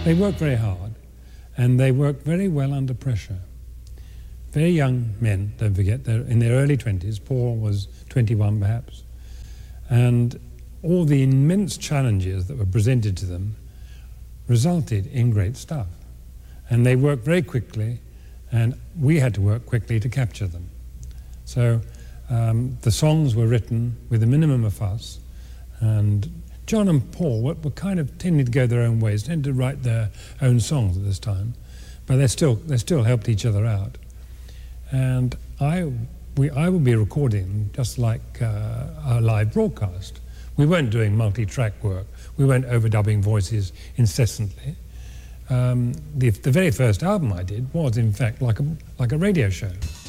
They work very hard, and they work very well under pressure. Very young men, don't forget, they're in their early 20s. Paul was 21 perhaps. And all the immense challenges that were presented to them resulted in great stuff. And they worked very quickly, and we had to work quickly to capture them. So the songs were written with a minimum of fuss, and John and Paul were kind of tending to go their own ways, tended to write their own songs at this time, but they still helped each other out. And I will be recording just like a live broadcast. We weren't doing multi-track work. We weren't overdubbing voices incessantly. The very first album I did was, in fact, like a radio show.